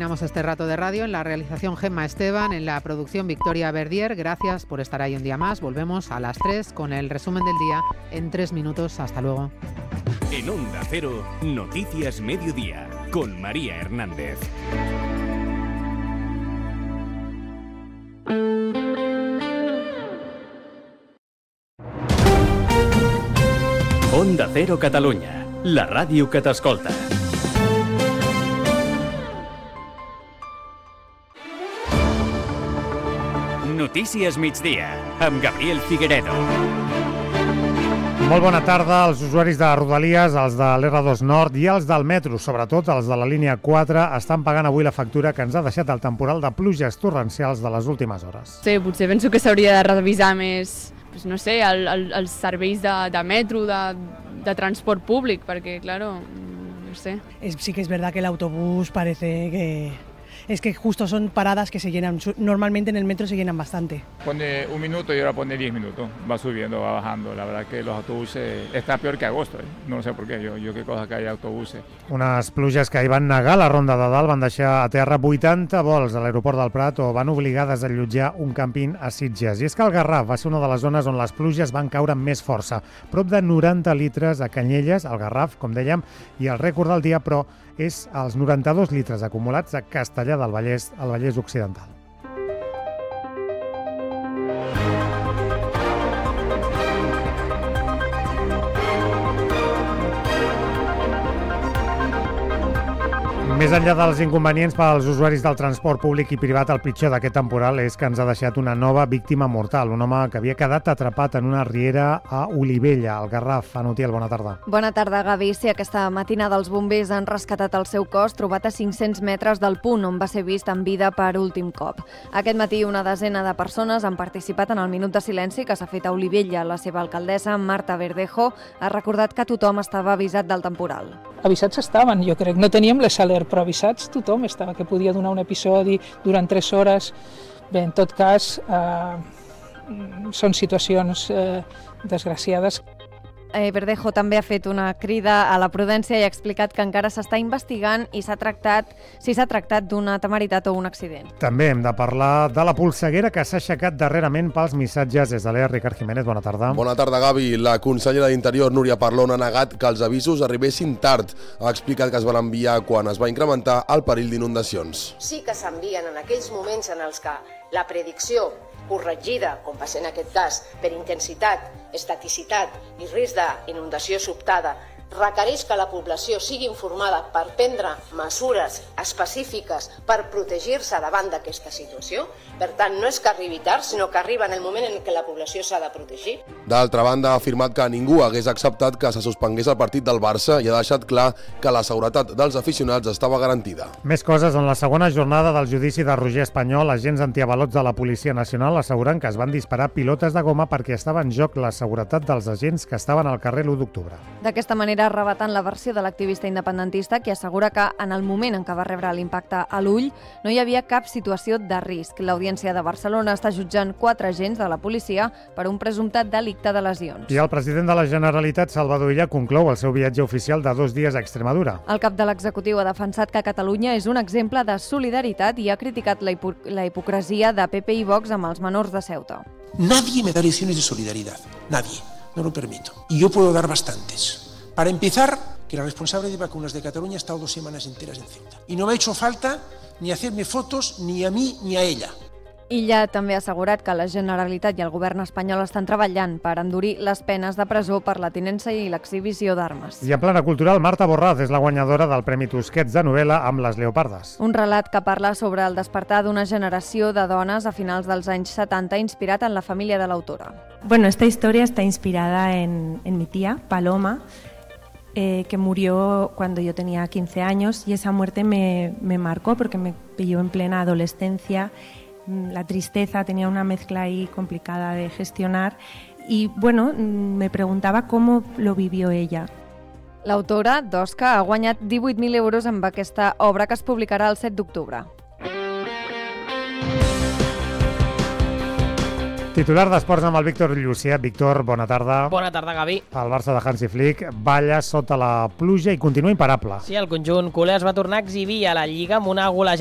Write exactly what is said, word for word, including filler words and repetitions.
terminamos este rato de radio. En la realización Gemma Esteban, en la producción Victoria Verdier. Gracias por estar ahí un día más. Volvemos a las tres con el resumen del día en tres minutos. Hasta luego. En Onda Cero, Noticias Mediodía, con María Hernández. Onda Cero Catalunya, la ràdio que t'escolta. Notícies migdia, amb Gabriel Figueredo. Molt bona tarda als usuaris de Rodalies, els de l'R dos Nord i els del metro, sobretot els de la línia quatre, estan pagant avui la factura que ens ha deixat el temporal de pluges torrencials de les últimes hores. Sí, potser penso que s'hauria de revisar més, pues no sé, el, el, els serveis de, de metro, de, de transport públic, perquè, claro, no sé. Es, sí que es verdad que el autobús parece que... Es que justo son paradas que se llenan, normalmente en el metro se llenan bastante. Pone un minuto y ahora pone diez minutos, va subiendo, va bajando. La verdad que los autobuses está peor que agosto, ¿eh? No sé por qué, yo, yo qué cosa que hay autobuses. Unes pluges que hi van negar la Ronda de Dalt, van deixar a terra vuitanta vols a l'aeroport del Prat o van obligar a desallotjar un càmping a Sitges. I és que el Garraf va ser una de les zones on les pluges van caure amb més força. Prop de noranta litres a Canyelles, al Garraf, com dèiem, i el rècord del dia, però, és els noranta-dos litres acumulats a Castellar del Vallès, al Vallès Occidental. Més enllà dels inconvenients pels usuaris del transport públic i privat, el pitjor d'aquest temporal és que ens ha deixat una nova víctima mortal, un home que havia quedat atrapat en una riera a Olivella, al Garraf. Anotiel, bona tarda. Bona tarda, Gavi. Sí, aquesta matinada els bombers han rescatat el seu cos trobat a cinc-cents metres del punt on va ser vist en vida per últim cop. Aquest matí una desena de persones han participat en el minut de silenci que s'ha fet a Olivella. La seva alcaldessa, Marta Verdejo, ha recordat que tothom estava avisat del temporal. Avisats estaven, jo crec. No teníem les alertes, però avisats tothom estava, que podia donar un episodi durant tres hores. Bé, en tot cas, eh, són situacions eh, desgraciades. Eh, Verdejo també ha fet una crida a la prudència i ha explicat que encara s'està investigant i s'ha tractat si s'ha tractat d'una temeritat o un accident. També hem de parlar de la polseguera que s'ha aixecat darrerament pels missatges des de l'E. Ricard Jiménez, bona tarda. Bona tarda, Gavi. La consellera d'Interior, Núria Parlon, ha negat que els avisos arribessin tard. Ha explicat que es van enviar quan es va incrementar el perill d'inundacions. Sí que s'envien en aquells moments en els que la predicció corregida, com va ser en aquest cas, per intensitat, estaticitat i risc d'inundació sobtada, requereix que la població sigui informada per prendre mesures específiques per protegir-se davant d'aquesta situació. Per tant, no és que arribi tard, sinó que arriba en el moment en què la població s'ha de protegir. D'altra banda, ha afirmat que ningú hagués acceptat que se suspengués el partit del Barça i ha deixat clar que la seguretat dels aficionats estava garantida. Més coses. En la segona jornada del judici de Roger Espanyol, agents antiavalots de la Policia Nacional asseguren que es van disparar pilotes de goma perquè estava en joc la seguretat dels agents que estaven al carrer l'u d'octubre. D'aquesta manera, rebatant la versió de l'activista independentista que assegura que en el moment en què va rebre l'impacte a l'ull no hi havia cap situació de risc. L'Audiència de Barcelona està jutjant quatre agents de la policia per un presumpte delicte de lesions. I el president de la Generalitat, Salvador Illa, conclou el seu viatge oficial de dos dies a Extremadura. El cap de l'executiu ha defensat que Catalunya és un exemple de solidaritat i ha criticat la, hipo la hipocresia de P P i Vox amb els menors de Ceuta. Nadie me da lecciones de solidaridad. Nadie. No lo permito. Y yo puedo dar bastantes. Para empezar, que la responsable de vacunas de Cataluña ha estado dos semanas enteras en Ceuta. Y no me ha hecho falta ni hacerme fotos ni a mí ni a ella. Illa també ha assegurat que la Generalitat i el govern espanyol estan treballant per endurir les penes de presó per la tinença i l'exhibició d'armes. I en plana cultural, Marta Borràs és la guanyadora del Premi Tusquets de novel·la amb Les Leopardes. Un relat que parla sobre el despertar d'una generació de dones a finals dels anys setanta, inspirat en la família de l'autora. Bueno, esta historia está inspirada en, en mi tía, Paloma, Eh, que murió cuando yo tenía quince años y esa muerte me, me marcó porque me pilló en plena adolescencia. La tristeza tenía una mezcla ahí complicada de gestionar y bueno, me preguntaba cómo lo vivió ella. L'autora, d'Osca, ha guanyat divuit mil euros amb aquesta obra que es publicarà el set d'octubre. Titular d'Esports amb el Víctor Llucià. Víctor, bona tarda. Bona tarda, Gavi. El Barça de Hansi Flick balla sota la pluja i continua imparable. Sí, el conjunt culer es va tornar a exhibir a la Lliga amb una golejada